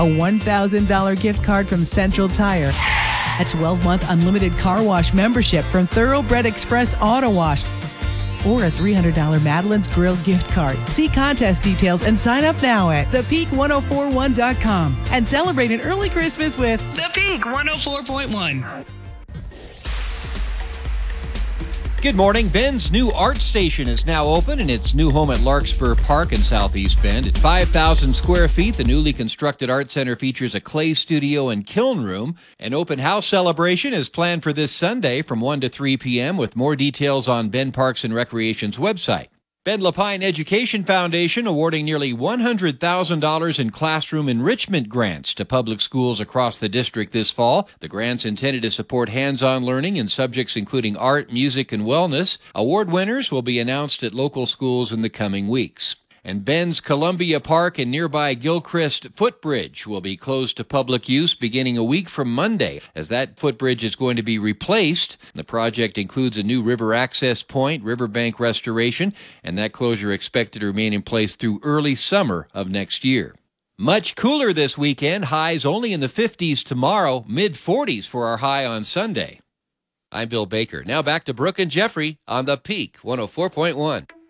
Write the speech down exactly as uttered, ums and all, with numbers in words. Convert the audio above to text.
A one thousand dollars gift card from Central Tire. A twelve-month unlimited car wash membership from Thoroughbred Express Auto Wash. Or a three hundred dollars Madeline's Grill gift card. See contest details and sign up now at the peak ten forty-one dot com and celebrate an early Christmas with The Peak one oh four point one. Good morning. Ben's new art station is now open in its new home at Larkspur Park in Southeast Bend. At five thousand square feet, the newly constructed art center features a clay studio and kiln room. An open house celebration is planned for this Sunday from one to three p.m. with more details on Ben Parks and Recreation's website. Ben Lapine Education Foundation awarding nearly one hundred thousand dollars in classroom enrichment grants to public schools across the district this fall. The grants intended to support hands-on learning in subjects including art, music, and wellness. Award winners will be announced at local schools in the coming weeks. And Ben's Columbia Park and nearby Gilchrist Footbridge will be closed to public use beginning a week from Monday, as that footbridge is going to be replaced. The project includes a new river access point, riverbank restoration, and that closure expected to remain in place through early summer of next year. Much cooler this weekend, highs only in the fifties tomorrow, mid forties for our high on Sunday. I'm Bill Baker. Now back to Brooke and Jeffrey on The Peak one oh four point one.